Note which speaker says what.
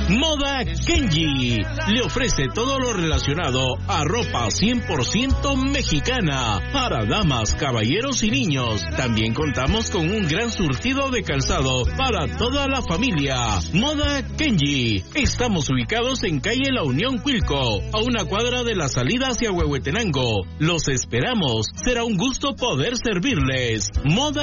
Speaker 1: Moda Kenji le ofrece todo lo relacionado a ropa 100% mexicana para damas, caballeros y niños. También contamos con un gran surtido de calzado para toda la familia. Moda Kenji. Estamos ubicados en calle La Unión, Cuilco, a una cuadra de la salida hacia Huehuetenango. Los esperamos. Será un gusto poder servirles. Moda